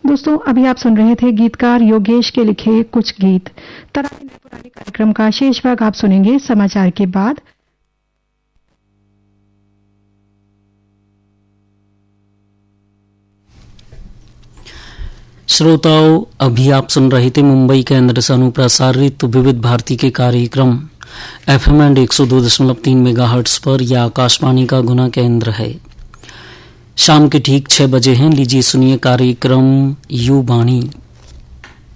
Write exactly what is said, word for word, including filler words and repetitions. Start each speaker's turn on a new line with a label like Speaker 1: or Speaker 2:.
Speaker 1: दोस्तों, अभी आप सुन रहे थे गीतकार योगेश के लिखे कुछ गीत। तराने नए पुराने कार्यक्रम का शेष भाग आप सुनेंगे समाचार के बाद।
Speaker 2: श्रोताओं, अभी आप सुन रहे थे मुंबई केंद्र से अनुप्रसारित विविध भारती के कार्यक्रम एफएम एंड एक सौ दो दशमलव तीन मेगाहर्ट्ज पर। यह आकाशवाणी का गुना केंद्र है। शाम के ठीक छह बजे हैं। लीजिए सुनिए कार्यक्रम यू वाणी।